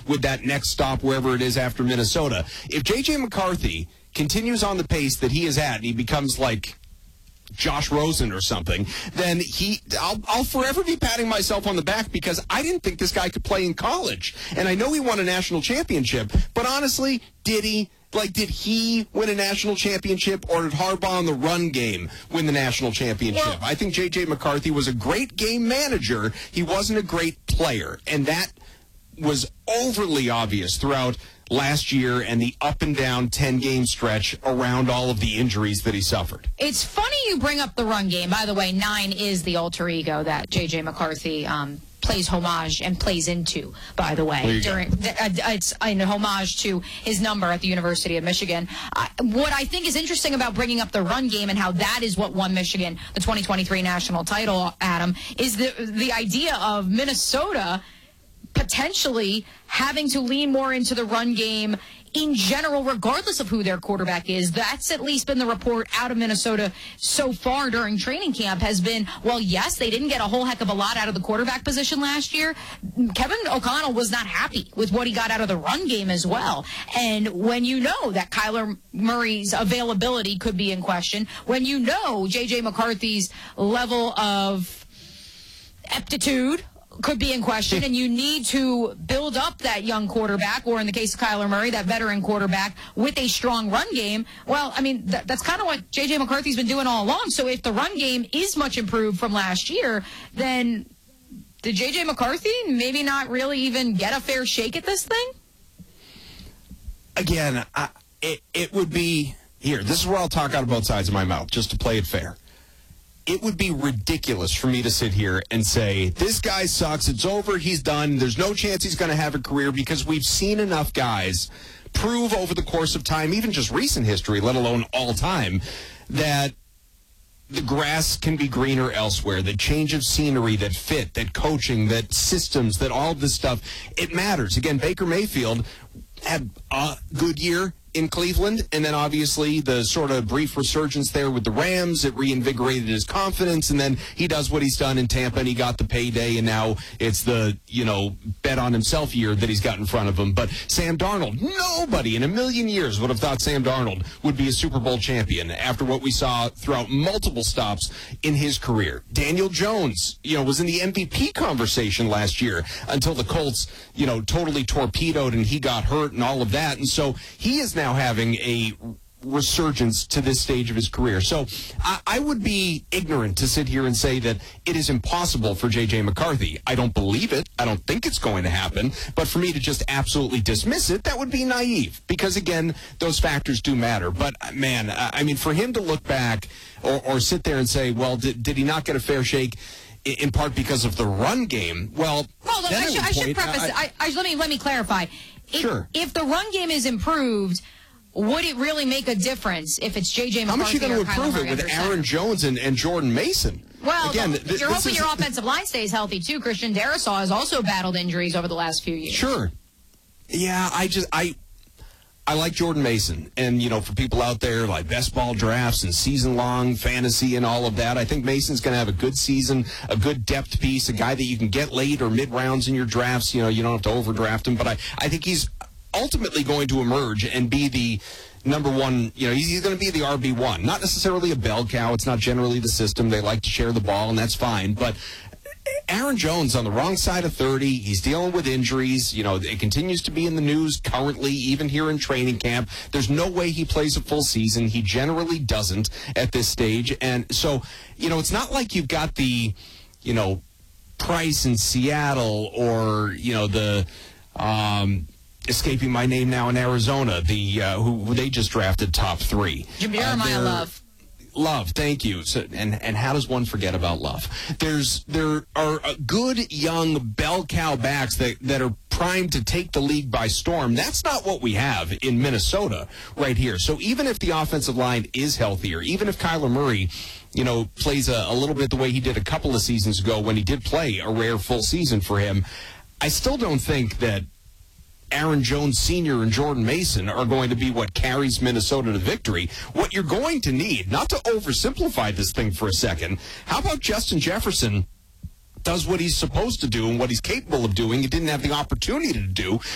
with that next stop, wherever it is after Minnesota. If J.J. McCarthy continues on the pace that he is at, and he becomes like Josh Rosen or something, then I'll forever be patting myself on the back because I didn't think this guy could play in college. And I know he won a national championship, but honestly, did he? Like, did he win a national championship, or did Harbaugh in the run game win the national championship? Well, I think J.J. McCarthy was a great game manager. He wasn't a great player, and that was overly obvious throughout last year and the up and down 10-game stretch around all of the injuries that he suffered. It's funny you bring up the run game. By the way, 9 is the alter ego that J.J. McCarthy plays homage and plays into, by the way. It's in homage to his number at the University of Michigan. What I think is interesting about bringing up the run game and how that is what won Michigan the 2023 national title, Adam, is the idea of Minnesota potentially having to lean more into the run game in general, regardless of who their quarterback is. That's at least been the report out of Minnesota so far during training camp, has been, well, yes, they didn't get a whole heck of a lot out of the quarterback position last year. Kevin O'Connell was not happy with what he got out of the run game as well. And when you know that Kyler Murray's availability could be in question, when you know J.J. McCarthy's level of aptitude could be in question, and you need to build up that young quarterback, or in the case of Kyler Murray, that veteran quarterback, with a strong run game. Well, I mean, that's kind of what J.J. McCarthy's been doing all along. So if the run game is much improved from last year, then did J.J. McCarthy maybe not really even get a fair shake at this thing? Again, it would be, here, this is where I'll talk out of both sides of my mouth, just to play it fair. It would be ridiculous for me to sit here and say, this guy sucks, it's over, he's done, there's no chance he's going to have a career, because we've seen enough guys prove over the course of time, even just recent history, let alone all time, that the grass can be greener elsewhere, that change of scenery, that fit, that coaching, that systems, that all of this stuff, it matters. Again, Baker Mayfield had a good year in Cleveland, and then obviously the sort of brief resurgence there with the Rams, it reinvigorated his confidence, and then he does what he's done in Tampa, and he got the payday, and now it's the, bet on himself year that he's got in front of him. But Sam Darnold, nobody in a million years would have thought Sam Darnold would be a Super Bowl champion after what we saw throughout multiple stops in his career. Daniel Jones, was in the MVP conversation last year until the Colts, totally torpedoed and he got hurt and all of that. And so he is now having a resurgence to this stage of his career. So I would be ignorant to sit here and say that it is impossible for J.J. McCarthy. I don't believe it. I don't think it's going to happen. But for me to just absolutely dismiss it, that would be naive. Because, again, those factors do matter. But, man, I mean, for him to look back or sit there and say, well, did he not get a fair shake in part because of the run game? Well, hold on, I should preface it. Let me clarify. Sure. If the run game is improved, would it really make a difference if it's J.J. McCarthy? How much are you going to improve it with Aaron Jones and Jordan Mason? Well, again, you're hoping your offensive line stays healthy, too. Christian Darrisaw has also battled injuries over the last few years. Sure. Yeah, I like Jordan Mason. And, for people out there like best ball drafts and season-long fantasy and all of that, I think Mason's going to have a good season, a good depth piece, a guy that you can get late or mid-rounds in your drafts. You don't have to overdraft him. But I think he's ultimately going to emerge and be the number one. He's going to be the RB1. Not necessarily a bell cow. It's not generally the system. They like to share the ball, and that's fine. But Aaron Jones on the wrong side of 30. He's dealing with injuries. It continues to be in the news currently, even here in training camp. There's no way he plays a full season. He generally doesn't at this stage. And so, it's not like you've got the, Price in Seattle or, the escaping my name now in Arizona, the who they just drafted top 3. Jeremiah Love. Love, thank you. So, and how does one forget about Love? There are good young bell cow backs that are primed to take the league by storm. That's not what we have in Minnesota right here. So even if the offensive line is healthier, even if Kyler Murray, plays a little bit the way he did a couple of seasons ago when he did play a rare full season for him, I still don't think that Aaron Jones Sr. and Jordan Mason are going to be what carries Minnesota to victory. What you're going to need, not to oversimplify this thing for a second, how about Justin Jefferson does what he's supposed to do and what he's capable of doing, he didn't have the opportunity to do